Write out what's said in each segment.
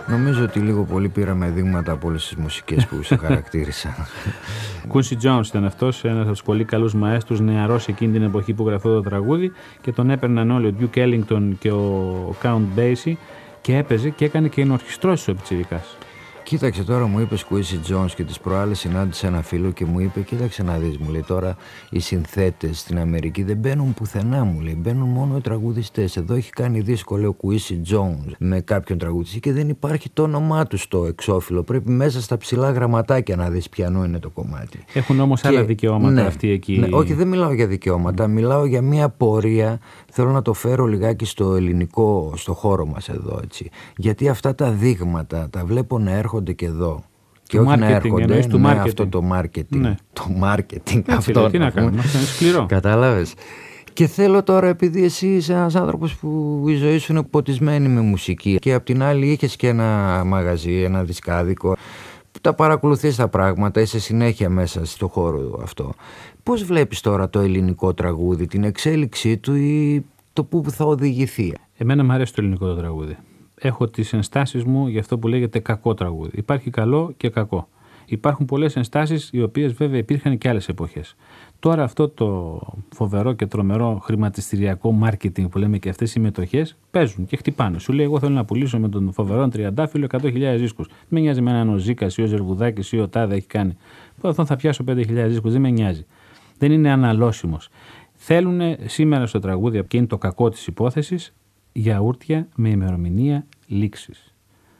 Νομίζω ότι λίγο πολύ πήραμε δείγματα από όλες τις μουσικές που σε χαρακτήρισα. Quincy Jones ήταν αυτός, ένας από τους πολύ καλούς μαέστρους, νεαρός εκείνη την εποχή που γραφτό το τραγούδι, και τον έπαιρναν όλοι, ο Duke Ellington και ο Count Basie, και έπαιζε και έκανε και ενορχιστρώσεις ο πιτσιρικάς. Κοίταξε, τώρα μου είπες Quincy Jones και τις προάλλες συνάντησα ένα φίλο και μου είπε, κοίταξε να δεις, μου λέει, τώρα οι συνθέτες στην Αμερική δεν μπαίνουν πουθενά, μου λέει, μπαίνουν μόνο οι τραγουδιστές. Εδώ έχει κάνει δίσκο, λέει, ο Quincy Jones με κάποιον τραγουδιστή και δεν υπάρχει το όνομά του στο εξώφυλλο. Πρέπει μέσα στα ψηλά γραμματάκια να δεις ποιανού είναι το κομμάτι. Έχουν όμως άλλα δικαιώματα αυτοί εκεί. Ναι, όχι, δεν μιλάω για δικαιώματα, μιλάω για μια πορεία. Θέλω να το φέρω λιγάκι στο ελληνικό, στο χώρο μας εδώ, έτσι. Γιατί αυτά τα δείγματα τα βλέπω να έρχονται και εδώ. Και όχι να έρχονται, αυτό το marketing. Ναι. Το marketing αυτό. Τι να κάνουμε, είναι σκληρό. Κατάλαβες. Και θέλω τώρα, επειδή εσύ είσαι ένας άνθρωπος που η ζωή σου είναι ποτισμένη με μουσική και απ' την άλλη είχες και ένα μαγαζί, ένα δισκάδικο, που τα παρακολουθείς τα πράγματα, είσαι συνέχεια μέσα στο χώρο αυτό. Πώς βλέπεις τώρα το ελληνικό τραγούδι, την εξέλιξή του ή το πού θα οδηγηθεί? Εμένα μου αρέσει το ελληνικό το τραγούδι. Έχω τις ενστάσεις μου για αυτό που λέγεται κακό τραγούδι. Υπάρχει καλό και κακό. Υπάρχουν πολλές ενστάσεις, οι οποίες βέβαια υπήρχαν και άλλες εποχές. Τώρα αυτό το φοβερό και τρομερό χρηματιστηριακό μάρκετινγκ που λέμε και αυτές οι μετοχές παίζουν και χτυπάνε. Σου λέει: εγώ θέλω να πουλήσω με τον φοβερό τριαντάφυλλο 100.000 δίσκους. Με νοιάζει με έναν ο Ζήκας ή ο Ζερβουδάκης ή ο Τάδε έχει κάνει. Αυτό θα πιάσω 5.000 δίσκους, δεν με νοιάζει. Δεν είναι αναλώσιμος. Θέλουν σήμερα στο τραγούδι, και είναι το κακό της υπόθεσης, γιαούρτια με ημερομηνία λήξης.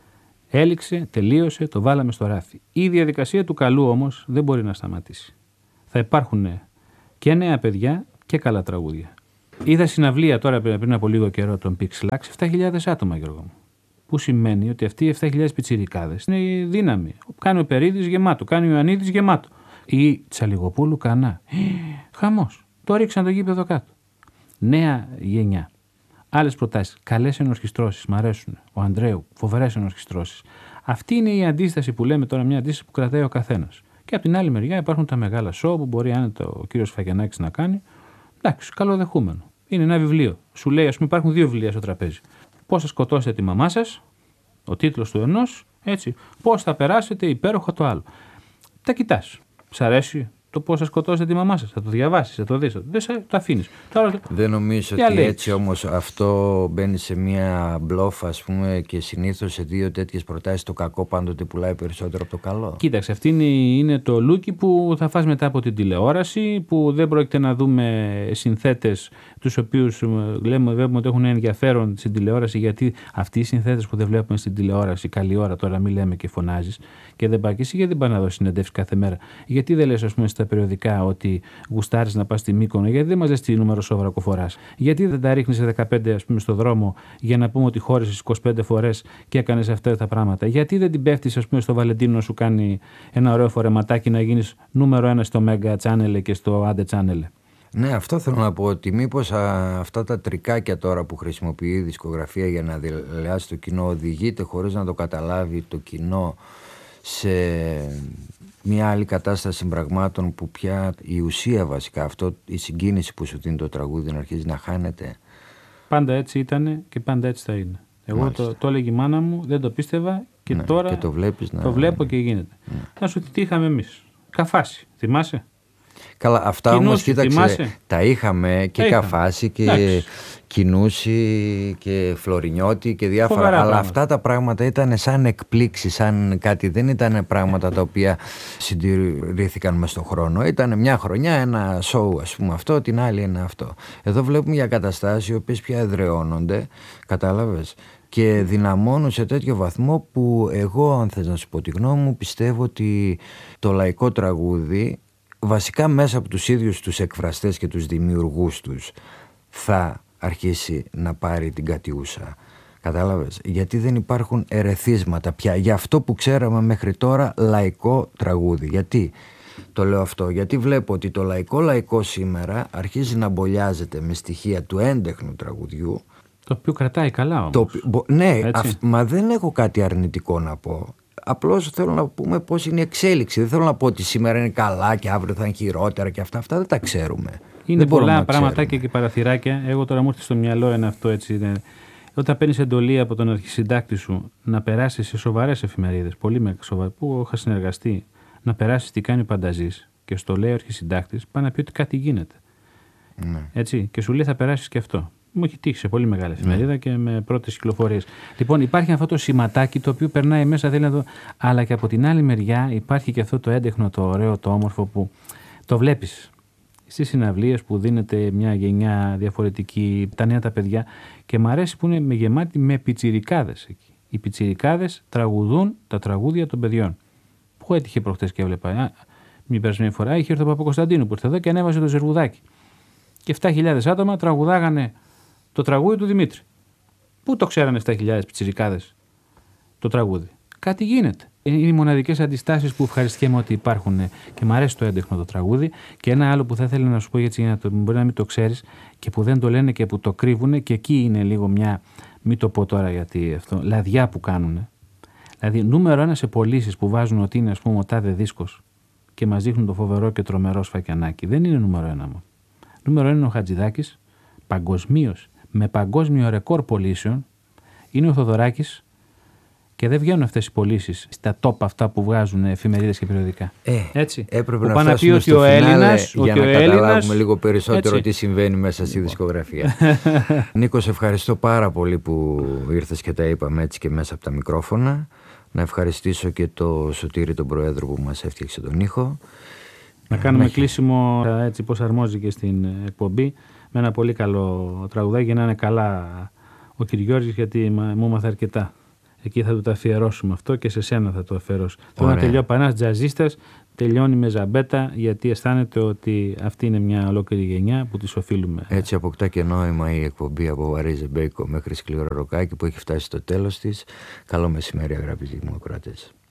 Έληξε, τελείωσε, το βάλαμε στο ράφι. Η διαδικασία του καλού όμως δεν μπορεί να σταματήσει. Θα υπάρχουν και νέα παιδιά και καλά τραγούδια. Είδα συναυλία τώρα πριν από λίγο καιρό τον Pixelax, 7.000 άτομα, Γιώργο μου. Που σημαίνει ότι αυτοί οι 7.000 πιτσιρικάδες είναι η δύναμη. Κάνει ο Περίδης γεμάτο, κάνει ο Ιωαννίδης γεμάτο. Ή Τσαλιγοπούλου κανά. Χαμός. Το ρίξαν το γήπεδο κάτω. Νέα γενιά. Άλλες προτάσεις. Καλές ενορχιστρώσεις. Μ' αρέσουν. Ο Ανδρέου. Φοβερές ενορχιστρώσεις. Αυτή είναι η αντίσταση που λέμε τώρα, μια αντίσταση που κρατάει ο καθένας. Και από την άλλη μεριά υπάρχουν τα μεγάλα σοου που μπορεί άνετα ο κύριος Φαγιανάκης να κάνει. Εντάξει, καλοδεχούμενο. Είναι ένα βιβλίο. Σου λέει, ας πούμε, υπάρχουν 2 βιβλία στο τραπέζι. Πώς θα σκοτώσετε τη μαμά σας, ο τίτλος του ενός, έτσι. Πώς θα περάσετε υπέροχα το άλλο. Τα κοιτάς. Σ' αρέσει το πώς θα σκοτώσετε τη μαμά σας? Θα το διαβάσεις, θα το δεις, δεν το αφήνεις. Δεν νομίζω ότι έτσι όμως αυτό μπαίνει σε μια μπλόφα, ας πούμε, και συνήθως σε 2 τέτοιες προτάσεις το κακό πάντοτε πουλάει περισσότερο από το καλό. Κοίταξε, αυτή είναι το λούκι που θα φας μετά από την τηλεόραση, που δεν πρόκειται να δούμε συνθέτες τους οποίους βλέπουμε ότι έχουν ενδιαφέρον στην τηλεόραση, γιατί αυτοί οι συνθέτες που δεν βλέπουμε στην τηλεόραση, καλή ώρα τώρα, μην λέμε και φωνάζεις και δεν πάει, και εσύ γιατί δεν πάει να δώσει συνεντεύσεις κάθε μέρα? Γιατί δεν λες, ας πούμε, στα περιοδικά ότι γουστάρεις να πας στη Μύκονο? Γιατί δεν μας λες τι νούμερο σόβρακο φοράς? Γιατί δεν τα ρίχνεις σε 15, ας πούμε, στο δρόμο για να πούμε ότι χώρισες 25 φορές και έκανες αυτά τα πράγματα? Γιατί δεν την πέφτεις, ας πούμε, στο Βαλεντίνο να σου κάνει ένα ωραίο φορεματάκι να γίνεις νούμερο 1 στο Mega Channel και στο Άντε Channel? Ναι, αυτό θέλω να πω, ότι μήπως αυτά τα τρικάκια τώρα που χρησιμοποιεί η δισκογραφία για να δελεάσει το κοινό οδηγείται χωρίς να το καταλάβει το κοινό σε μια άλλη κατάσταση πραγμάτων που πια η ουσία βασικά, αυτό, η συγκίνηση που σου δίνει το τραγούδι, να αρχίζει να χάνεται. Πάντα έτσι ήταν και πάντα έτσι θα είναι. Εγώ το έλεγε η μάνα μου, δεν το πίστευα και τώρα και το βλέπεις το βλέπω και γίνεται. Να σου τι είχαμε εμείς? Καφάση, θυμάσαι? Καλά, αυτά όμως κοίταξε, τα είχαμε και Καφάση και Κινούση και Φλωρινιώτη και διάφορα, αλλά πράγματα. Αυτά τα πράγματα ήταν σαν εκπλήξεις, σαν κάτι, δεν ήταν πράγματα τα οποία συντηρήθηκαν μες στον χρόνο. Ήταν μια χρονιά ένα σοου, ας πούμε, αυτό, την άλλη είναι αυτό. Εδώ βλέπουμε για καταστάσεις οι οποίες πια εδραιώνονται, κατάλαβες, και δυναμώνουν σε τέτοιο βαθμό που εγώ, αν θες να σου πω τη γνώμη μου, πιστεύω ότι το λαϊκό τραγούδι βασικά μέσα από τους ίδιους τους εκφραστές και τους δημιουργούς τους θα αρχίσει να πάρει την κατιούσα. Κατάλαβες? Γιατί δεν υπάρχουν ερεθίσματα πια για αυτό που ξέραμε μέχρι τώρα λαϊκό τραγούδι. Γιατί το λέω αυτό? Γιατί βλέπω ότι το λαϊκό σήμερα αρχίζει να μπολιάζεται με στοιχεία του έντεχνου τραγουδιού, το οποίο κρατάει καλά όμως. Ναι, μα δεν έχω κάτι αρνητικό να πω. Απλώς θέλω να πούμε πώς είναι η εξέλιξη. Δεν θέλω να πω ότι σήμερα είναι καλά και αύριο θα είναι χειρότερα και αυτά δεν τα ξέρουμε. Είναι πολλά πραγματάκια και παραθυράκια. Εγώ τώρα μου έρθει στο μυαλό ένα αυτό έτσι. Όταν παίρνεις εντολή από τον αρχισυντάκτη σου να περάσεις σε σοβαρές εφημερίδες, πολύ σοβαρές, που είχα συνεργαστεί, να περάσεις τι κάνει ο Πανταζής και στο λέει ο αρχισυντάκτης, πάει να πει ότι κάτι γίνεται. Ναι. Έτσι, και σου λέει θα περάσεις και αυτό. Μου έχει τύχει σε πολύ μεγάλη εφημερίδα και με πρώτες κυκλοφορίες. Λοιπόν, υπάρχει αυτό το σηματάκι το οποίο περνάει μέσα, δηλαδή, αλλά και από την άλλη μεριά υπάρχει και αυτό το έντεχνο, το ωραίο, το όμορφο που το βλέπεις στις συναυλίες που δίνεται μια γενιά διαφορετική, τα νέα τα παιδιά, και μου αρέσει που είναι γεμάτη με πιτσιρικάδες εκεί. Οι πιτσιρικάδες τραγουδούν τα τραγούδια των παιδιών. Πού έτυχε προχτές και έβλεπα. Μια περσμένη φορά είχε έρθει ο Παπακοσταντίνου που ήρθε εδώ και ανέβασε το Ζερβουδάκι. Και 7.000 άτομα τραγουδάγανε το τραγούδι του Δημήτρη. Πού το ξέρανε 7.000 πιτσιρικάδες το τραγούδι? Κάτι γίνεται. Είναι οι μοναδικές αντιστάσεις που ευχαριστιέμαι ότι υπάρχουν και μου αρέσει το έντεχνο το τραγούδι. Και ένα άλλο που θα ήθελα να σου πω, γιατί μπορεί να μην το ξέρεις και που δεν το λένε και που το κρύβουν, και εκεί είναι λίγο μια, μην το πω τώρα γιατί αυτό, λαδιά που κάνουν. Δηλαδή, νούμερο 1 σε πωλήσεις που βάζουν ότι είναι, ας πούμε, ο τάδε δίσκος και μας δείχνουν το φοβερό και τρομερό Σφακιανάκι. Δεν είναι νούμερο 1 μου. Νούμερο 1 είναι ο Χατζηδάκης, παγκοσμίως, με παγκόσμιο ρεκόρ πωλήσεων. Είναι ο Θοδωράκης. Και δεν βγαίνουν αυτές οι πωλήσεις στα top αυτά που βγάζουν εφημερίδες και περιοδικά. Έτσι. Έπρεπε να φτάσουμε στο φινάλε για να καταλάβουμε λίγο περισσότερο τι συμβαίνει μέσα στη δισκογραφία. Νίκο, σε ευχαριστώ πάρα πολύ που ήρθες και τα είπαμε έτσι και μέσα από τα μικρόφωνα. Να ευχαριστήσω και το Σωτήρη, τον Προέδρο, που μας έφτιαξε τον ήχο. Να κάνουμε κλείσιμο έτσι πώς αρμόζει και στην εκπομπή με ένα πολύ καλό τραγουδάκι για να είναι καλά ο Κυριώργης, γιατί μου έμαθε αρκετά. Εκεί θα του τα αφιερώσουμε αυτό και σε σένα θα το αφιερώσω. Θέλω να τελειώνει ένας τζαζίστας, τελειώνει με ζαμπέτα, γιατί αισθάνεται ότι αυτή είναι μια ολόκληρη γενιά που της οφείλουμε. Έτσι αποκτά και νόημα η εκπομπή από Βαρύζε Μπέικο μέχρι Σκληρό Ροκάκι που έχει φτάσει στο τέλος της. Καλό μεσημέρι, αγαπητοί μου ακροατές.